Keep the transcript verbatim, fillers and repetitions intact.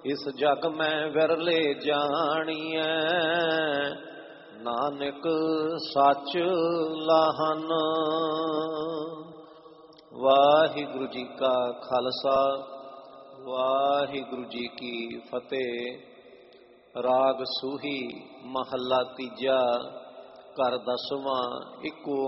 इस जग में विरले जानिए, नानक सच लाहन। वाहिगुरु जी का खालसा, वाहिगुरु जी की फतेह। राग सूही महला तीजा, घर दसवां, इको